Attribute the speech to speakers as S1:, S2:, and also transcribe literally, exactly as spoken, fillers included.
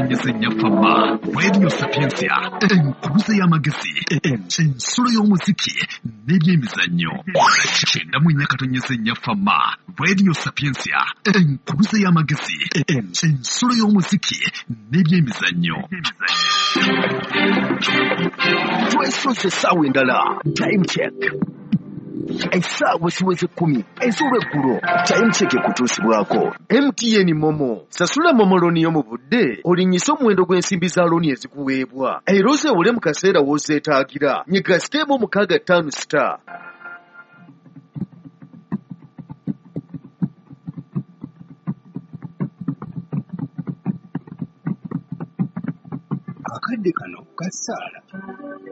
S1: katonnyesenya fama radio sapiensia enkuluze y'amagezi ensulo y'omuziki n'ebyemizannyo kyenda mu nnya katonnyesenya fama radio sapiensia enkuluze y'amagezi ensulo y'omuziki n'ebyemizannyo twesoose essaawa endala time check essaawa siweze kkumi ez'olweggulo time check ekutuusibwako M T N Momo. Sasula Momo looni yo mu budde olinnyisa omuwendo gw'ensimbi za looni ezikuweebwa era ozeewole mu kaseera w'ozeetaagira. Nyiga siteemu omukaaga ttaano star.
S2: Akadde kano kasaala.